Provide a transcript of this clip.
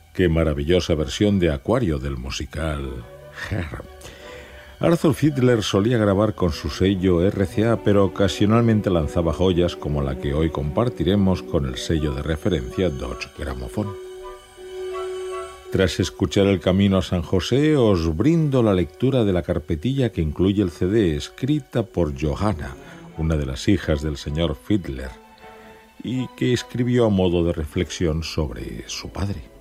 Qué maravillosa versión de Acuario del musical Hair. Arthur Fiedler solía grabar con su sello RCA, pero ocasionalmente lanzaba joyas como la que hoy compartiremos con el sello de referencia Dodge Gramophone. Tras escuchar El Camino a San José, os brindo la lectura de la carpetilla que incluye el CD, escrita por Johanna, una de las hijas del señor Fiedler, y que escribió a modo de reflexión sobre su padre.